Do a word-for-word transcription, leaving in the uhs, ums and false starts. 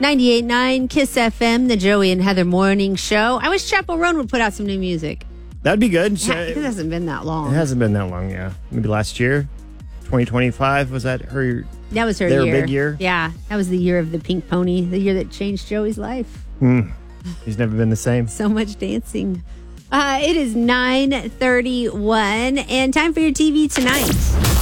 ninety-eight point nine Kiss F M, the Joey and Heather Morning Show. I wish Chappell Roan would put out some new music. That'd be good. Yeah, it hasn't been that long. It hasn't been that long, yeah. Maybe last year, twenty twenty-five, was that her? That was her their year. big year? Yeah, that was the year of the pink pony, the year that changed Joey's life. Mm. He's never been the same. So much dancing. Uh, it is nine thirty-one and time for your T V tonight.